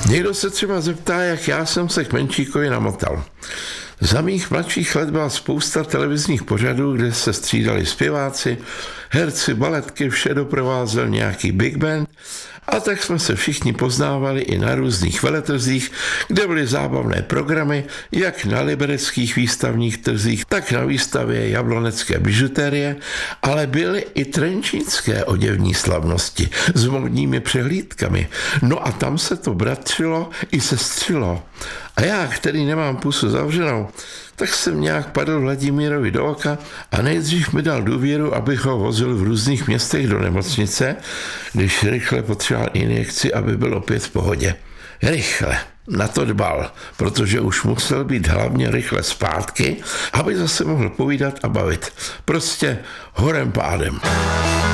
Někdo se třeba zeptá, jak já jsem se k Menšíkovi namotal. Za mých mladších let byla spousta televizních pořadů, kde se střídali zpěváci, herci, baletky, vše doprovázel nějaký big band a tak jsme se všichni poznávali i na různých veletrzích, kde byly zábavné programy, jak na libereckých výstavních trzích, tak na výstavě jablonecké bižuterie, ale byly i trenčínské oděvní slavnosti s módními přehlídkami. No a tam se to bratřilo i sestřilo. A já, který nemám pusu zavřenou, tak jsem nějak padl Vladimírovi do oka a nejdřív mi dal důvěru, abych ho vozil v různých městech do nemocnice, když rychle potřeboval injekci, aby byl opět v pohodě. Rychle. Na to dbal, protože už musel být hlavně rychle zpátky, aby zase mohl povídat a bavit. Prostě horem pádem.